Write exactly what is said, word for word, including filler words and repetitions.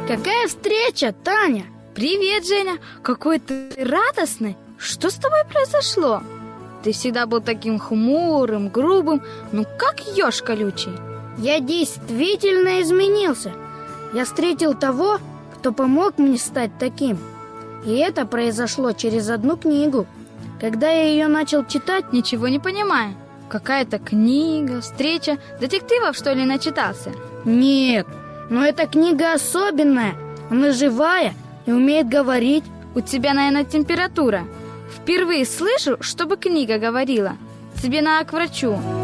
Какая встреча, Таня? Привет, Женя. Какой ты радостный. Что с тобой произошло? Ты всегда был таким хмурым, грубым, ну как еж колючий. Я действительно изменился. Я встретил того, кто помог мне стать таким. И это произошло через одну книгу. Когда я ее начал читать... Ничего не понимаю. Какая-то книга, встреча. Детективов, что ли, начитался? Нет, но эта книга особенная. Она живая и умеет говорить. У тебя, наверное, температура. Впервые слышу, чтобы книга говорила. Тебе надо к врачу.